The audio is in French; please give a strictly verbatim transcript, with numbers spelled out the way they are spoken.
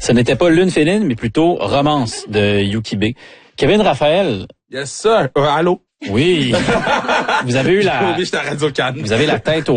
Ce n'était pas Lune féline, mais plutôt Romance de Yuki B. Kevin Raphaël. Yes, sir. Euh, allô? Oui. Vous avez eu la... J'étais à Radio-Can. Vous avez la tête au